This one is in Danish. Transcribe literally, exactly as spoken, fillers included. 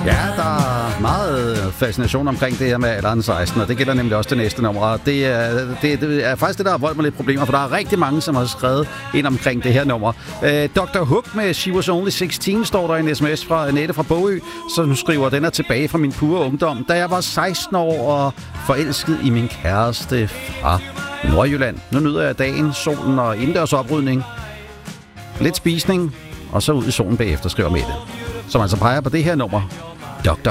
Ja, der er meget fascination omkring det her med alderen seksten, og det gælder nemlig også det næste nummer. Og det er, det, det er faktisk det, der har voldt mig lidt problemer, for der er rigtig mange, som har skrevet ind omkring det her nummer. Øh, doktor Hook med She Was Only seksten står der i en sms fra Annette fra Bogø, som skriver, den er tilbage fra min pure ungdom, da jeg var seksten år og forelsket i min kæreste fra Nordjylland. Nu nyder jeg dagen, solen og indendørs oprydning. Lidt spisning, og så ud i solen bagefter, skriver Mette. Som altså peger på det her nummer, doktor